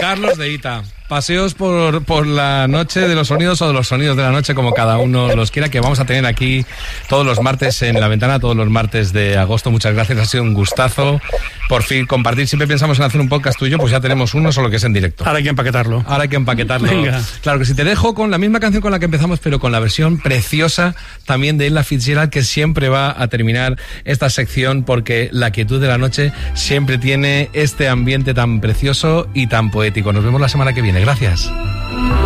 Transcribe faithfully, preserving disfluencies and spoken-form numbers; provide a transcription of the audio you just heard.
Carlos de Ita. Paseos por, por la noche de los sonidos o de los sonidos de la noche, como cada uno los quiera, que vamos a tener aquí todos los martes en La Ventana, todos los martes de agosto. Muchas gracias, ha sido un gustazo por fin compartir. Siempre pensamos en hacer un podcast tú y yo, pues ya tenemos uno, solo que es en directo. Ahora hay que empaquetarlo. Ahora hay que empaquetarlo. Venga. Claro que sí, te dejo con la misma canción con la que empezamos, pero con la versión preciosa también de Ella Fitzgerald, que siempre va a terminar esta sección, porque La Quietud de la Noche siempre tiene este ambiente tan precioso y tan poético. Nos vemos la semana que viene. Gracias.